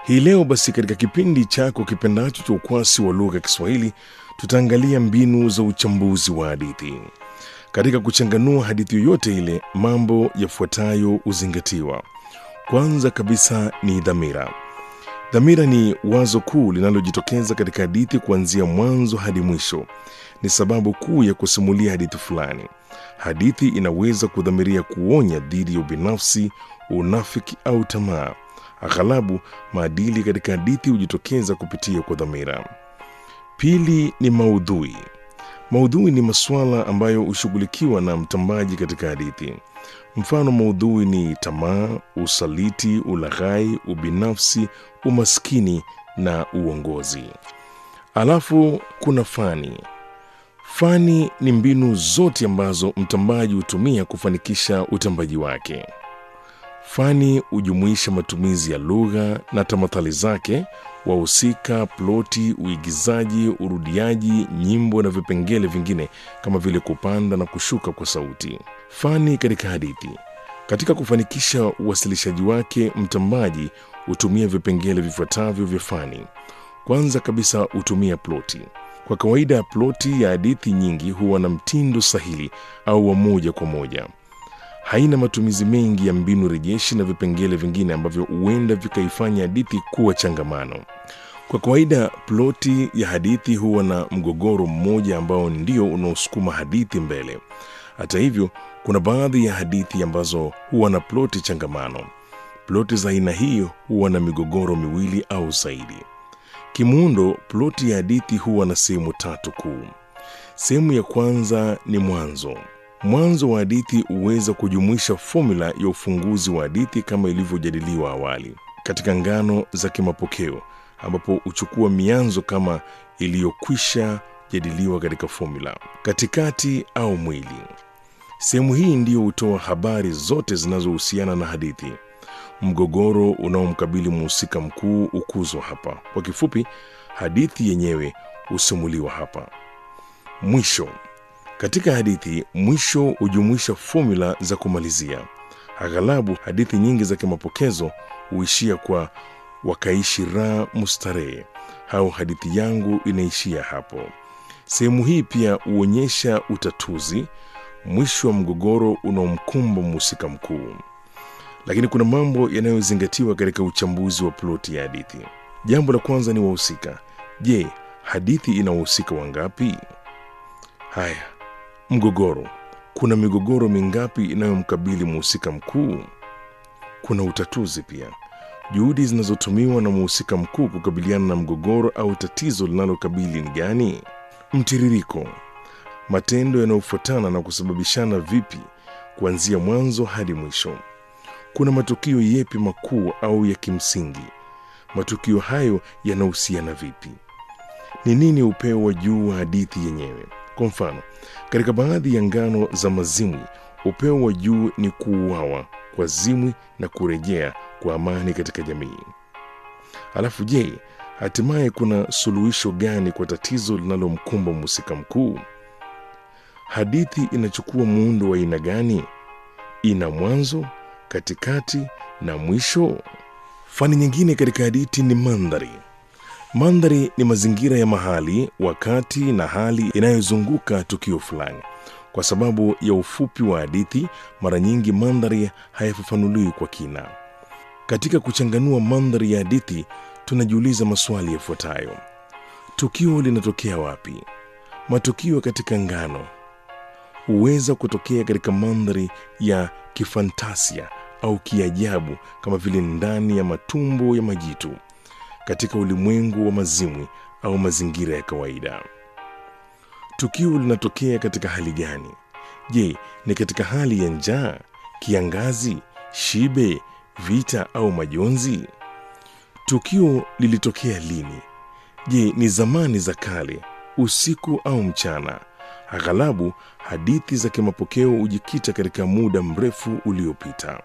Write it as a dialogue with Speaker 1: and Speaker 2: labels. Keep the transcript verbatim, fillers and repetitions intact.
Speaker 1: Hii leo basi katika kipindi chako kipendacho cha ukwasi wa lugha ya Kiswahili tutaangalia mbinu za uchambuzi wa hadithi. Katika kuchanganua hadithi yoyote ile, mambo yafuatayo uzingatiwa. Kwanza kabisa ni dhamira. Dhamira ni wazo kuu linalojitokeza katika hadithi kuanzia mwanzo hadi mwisho. Ni sababu kuu ya kusimulia hadithi fulani. Hadithi inaweza kudhamiria kuonya dhidi ya ubinafsi, unafiki au tamaa. Aghalabu maadili katika hadithi hujitokeza kupitia kwa dhamira. Pili ni maudhui. Maudhui ni masuala ambayo hushughulikiwa na mtambaji katika hadithi. Mfano maudhui ni tamaa, usaliti, ulaghai, ubinafsi, umaskini na uongozi. Alafu kuna fani. Fani ni mbinu zote ambazo mtambaji hutumia kufanikisha utambaji wake. Fani hujumuisha matumizi ya lugha na tamathali zake, wahusika, ploti, uigizaji, urudiaji, nyimbo na vipengele vingine kama vile kupanda na kushuka kwa sauti. Fani katika hadithi. Katika kufanikisha uwasilishaji wake, mtambaji hutumia vipengele vifuatavyo vya fani. Kwanza kabisa hutumia ploti. Kwa kawaida ploti ya hadithi nyingi huwa na mtindo sahili au wa moja kwa moja. Haina matumizi mengi ya mbinu rejeshi na vipengele vingine ambavyo huenda vikaifanya hadithi kuwa changamano. Kwa kawaida ploti ya hadithi huwa na mgogoro mmoja ambao ndio unaosukuma hadithi mbele. Hata hivyo, kuna baadhi ya hadithi ambazo huwa na ploti changamano. Ploti za aina hiyo huwa na migogoro miwili au zaidi. Kimuundo, ploti ya hadithi huwa na sehemu tatu kuu. Sehemu ya kwanza ni mwanzo. Mwanzo wa hadithi huweza kujumuisha formula ya ufunguzi wa hadithi kama ilivyojadiliwa awali katika ngano za kimapokeo, ambapo huchukua mianzo kama iliyokwisha jadiliwa katika formula. Katikati au mwili. Sehemu hii ndiyo hutoa habari zote zinazohusiana na hadithi. Mgogoro unaomkabili mhusika mkuu ukuzwa hapa. Kwa kifupi, hadithi yenyewe husimuliwa hapa. Mwisho. Katika hadithi, mwisho hujumuisha formula za kumalizia. Aghalabu hadithi nyingi za kimapokezo huishia kwa wakaishi raha mustarehe au hadithi yangu inaishia hapo. Sehemu hii pia huonyesha utatuzi, mwisho wa mgogoro unaomkumba mhusika mkuu. Lakini kuna mambo yanayozingatiwa katika uchambuzi wa ploti ya hadithi. Jambo la kwanza ni wahusika. Je, hadithi ina wahusika wangapi? Haya, mgogoro. Kuna migogoro mingapi inayomkabili mhusika mkuu? Kuna utatuzi pia. Juhudi zinazotumiwa na mhusika mkuu kukabiliana na mgogoro au tatizo linalokabili ni gani? Mtiririko. Matendo yanayofuatana na kusababishana vipi kuanzia mwanzo hadi mwisho. Kuna matukio yepi makuu au ya kimsingi? Matukio hayo yanahusiana vipi? Ni nini upeo wa juu wa hadithi yenyewe? Kwa mfano, katika baadhi ya ngano za mazimwi, upeo wa juu ni kuuawa kwa zimwi na kurejea kwa amani katika jamii. Alafu je, hatimaye kuna suluhisho gani kwa tatizo linalomkumba mhusika mkuu? Hadithi inachukua muundo wa aina gani? Ina mwanzo, katikati na mwisho? Fani nyingine katika hadithi ni mandhari. Mandhari ni mazingira ya mahali, wakati na hali inayozunguka tukio fulani. Kwa sababu ya ufupi wa hadithi, mara nyingi mandhari hayafafanuliwi kwa kina. Katika kuchanganua mandhari ya hadithi, tunajiuliza maswali yafuatayo. Tukio linatokea wapi? Matukio katika ngano huweza kutokea katika mandhari ya kifantasia au kiajabu kama vile ndani ya matumbo ya majitu, katika ulimwengu wa mazimwi au mazingira ya kawaida. Tukio linatokea katika hali gani? Je, ni katika hali ya njaa, kiangazi, shibe, vita au majonzi? Tukio lilitokea lini? Je, ni zamani za kale, usiku au mchana? Aghalabu hadithi za kimapokeo hujikita katika muda mrefu uliopita.